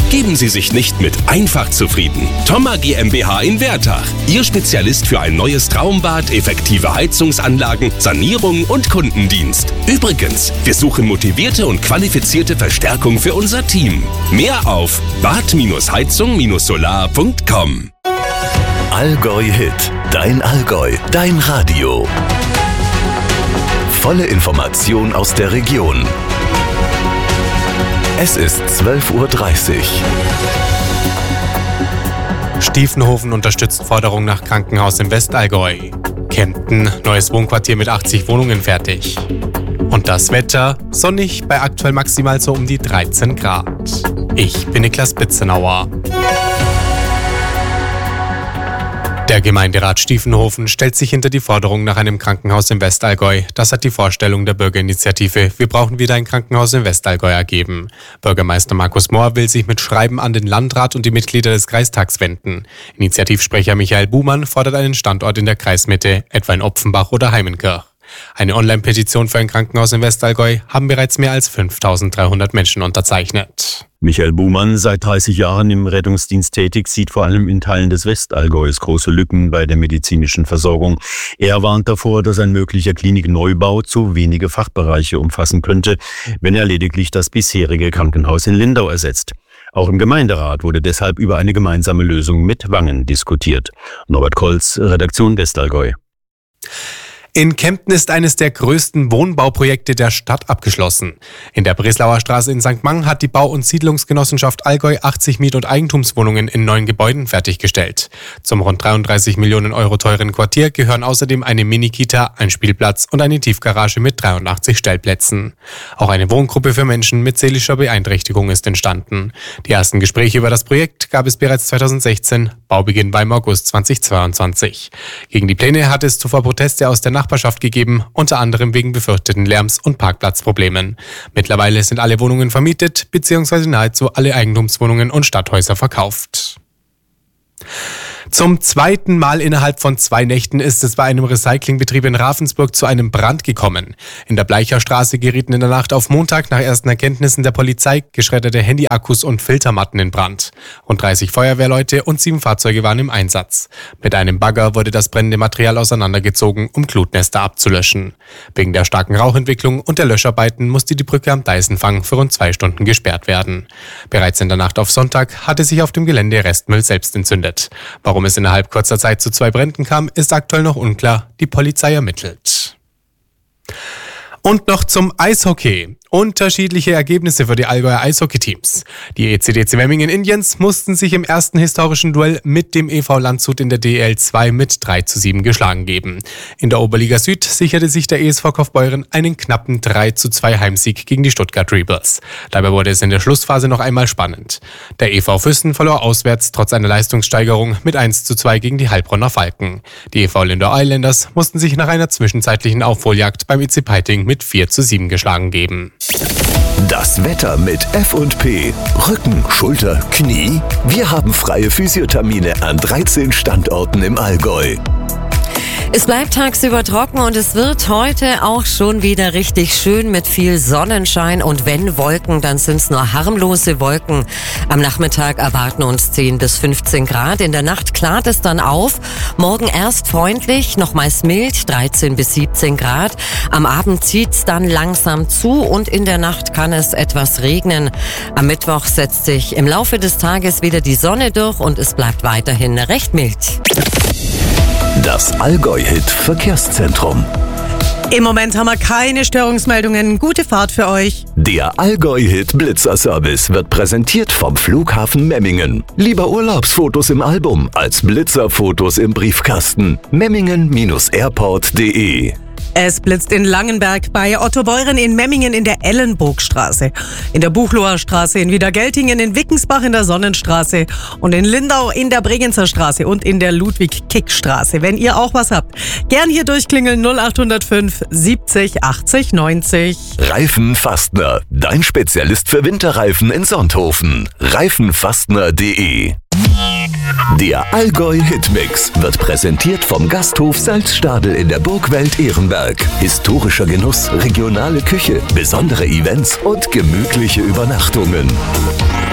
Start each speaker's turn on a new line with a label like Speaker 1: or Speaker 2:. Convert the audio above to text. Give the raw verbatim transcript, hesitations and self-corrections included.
Speaker 1: Geben Sie sich nicht mit einfach zufrieden. Thoma GmbH in Wertach. Ihr Spezialist für ein neues Traumbad, effektive Heizungsanlagen, Sanierung und Kundendienst. Übrigens, wir suchen motivierte und qualifizierte Verstärkung für unser Team. Mehr auf bad heizung solar punkt com.
Speaker 2: Allgäu Hit. Dein Allgäu. Dein Radio. Volle Information aus der Region. Es ist zwölf Uhr dreißig.
Speaker 3: Stiefenhofen unterstützt Forderung nach Krankenhaus im Westallgäu. Kempten, neues Wohnquartier mit achtzig Wohnungen fertig. Und das Wetter, sonnig bei aktuell maximal so um die dreizehn Grad. Ich bin Niklas Bitzenauer. Der Gemeinderat Stiefenhofen stellt sich hinter die Forderung nach einem Krankenhaus im Westallgäu. Das hat die Vorstellung der Bürgerinitiative Wir brauchen wieder ein Krankenhaus im Westallgäu ergeben. Bürgermeister Markus Mohr will sich mit Schreiben an den Landrat und die Mitglieder des Kreistags wenden. Initiativsprecher Michael Buhmann fordert einen Standort in der Kreismitte, etwa in Opfenbach oder Heimenkirch. Eine Online-Petition für ein Krankenhaus im Westallgäu haben bereits mehr als fünftausenddreihundert Menschen unterzeichnet.
Speaker 4: Michael Buhmann, seit dreißig Jahren im Rettungsdienst tätig, sieht vor allem in Teilen des Westallgäus große Lücken bei der medizinischen Versorgung. Er warnt davor, dass ein möglicher Klinikneubau zu wenige Fachbereiche umfassen könnte, wenn er lediglich das bisherige Krankenhaus in Lindau ersetzt. Auch im Gemeinderat wurde deshalb über eine gemeinsame Lösung mit Wangen diskutiert. Norbert Kolz, Redaktion Westallgäu.
Speaker 3: In Kempten ist eines der größten Wohnbauprojekte der Stadt abgeschlossen. In der Breslauer Straße in Sankt Mang hat die Bau- und Siedlungsgenossenschaft Allgäu achtzig Miet- und Eigentumswohnungen in neun Gebäuden fertiggestellt. Zum rund dreiunddreißig Millionen Euro teuren Quartier gehören außerdem eine Mini-Kita, ein Spielplatz und eine Tiefgarage mit dreiundachtzig Stellplätzen. Auch eine Wohngruppe für Menschen mit seelischer Beeinträchtigung ist entstanden. Die ersten Gespräche über das Projekt gab es bereits zweitausendsechzehn, Baubeginn war im August zweitausendzweiundzwanzig. Gegen die Pläne hat es zuvor Proteste aus der Nachbarschaft gegeben, unter anderem wegen befürchteten Lärms und Parkplatzproblemen. Mittlerweile sind alle Wohnungen vermietet bzw. nahezu alle Eigentumswohnungen und Stadthäuser verkauft. Zum zweiten Mal innerhalb von zwei Nächten ist es bei einem Recyclingbetrieb in Ravensburg zu einem Brand gekommen. In der Bleicherstraße gerieten in der Nacht auf Montag nach ersten Erkenntnissen der Polizei geschredderte Handyakkus und Filtermatten in Brand. Rund dreißig Feuerwehrleute und sieben Fahrzeuge waren im Einsatz. Mit einem Bagger wurde das brennende Material auseinandergezogen, um Glutnester abzulöschen. Wegen der starken Rauchentwicklung und der Löscharbeiten musste die Brücke am Deisenfang für rund zwei Stunden gesperrt werden. Bereits in der Nacht auf Sonntag hatte sich auf dem Gelände Restmüll selbst entzündet. Warum es innerhalb kurzer Zeit zu zwei Bränden kam, ist aktuell noch unklar. Die Polizei ermittelt. Und noch zum Eishockey. Unterschiedliche Ergebnisse für die Allgäuer Eishockey-Teams. Die E C D C Memmingen Indians mussten sich im ersten historischen Duell mit dem E V Landshut in der D E L zwei mit drei zu sieben geschlagen geben. In der Oberliga Süd sicherte sich der E S V Kaufbeuren einen knappen drei zu zwei Heimsieg gegen die Stuttgart Rebels. Dabei wurde es in der Schlussphase noch einmal spannend. Der E V Füssen verlor auswärts trotz einer Leistungssteigerung mit eins zu zwei gegen die Heilbronner Falken. Die E V Lindau Islanders mussten sich nach einer zwischenzeitlichen Aufholjagd beim E C Peiting mit vier zu sieben geschlagen geben.
Speaker 2: Das Wetter mit F und P. Rücken, Schulter, Knie. Wir haben freie Physiothermine an dreizehn Standorten im Allgäu.
Speaker 5: Es bleibt tagsüber trocken und es wird heute auch schon wieder richtig schön mit viel Sonnenschein. Und wenn Wolken, dann sind es nur harmlose Wolken. Am Nachmittag erwarten uns zehn bis fünfzehn Grad. In der Nacht klart es dann auf. Morgen erst freundlich, nochmals mild, dreizehn bis siebzehn Grad. Am Abend zieht es dann langsam zu und in der Nacht kann es etwas regnen. Am Mittwoch setzt sich im Laufe des Tages wieder die Sonne durch und es bleibt weiterhin recht mild.
Speaker 2: Das Allgäu-Hit Verkehrszentrum.
Speaker 6: Im Moment haben wir keine Störungsmeldungen. Gute Fahrt für euch.
Speaker 2: Der Allgäu-Hit Blitzerservice wird präsentiert vom Flughafen Memmingen. Lieber Urlaubsfotos im Album als Blitzerfotos im Briefkasten. memmingen Bindestrich airport punkt de.
Speaker 6: Es blitzt in Langenberg, bei Otto Beuren in Memmingen in der Ellenburgstraße, in der Buchloher Straße, in Wiedergeltingen, in Wickensbach in der Sonnenstraße und in Lindau in der Bregenzer Straße und in der Ludwig-Kick-Straße. Wenn ihr auch was habt, gern hier durchklingeln null acht null fünf siebzig achtzig neunzig.
Speaker 2: Reifenfastner, dein Spezialist für Winterreifen in Sonthofen. reifenfastner punkt de. Der Allgäu-Hitmix wird präsentiert vom Gasthof Salzstadel in der Burgwelt Ehrenberg. Historischer Genuss, regionale Küche, besondere Events und gemütliche Übernachtungen.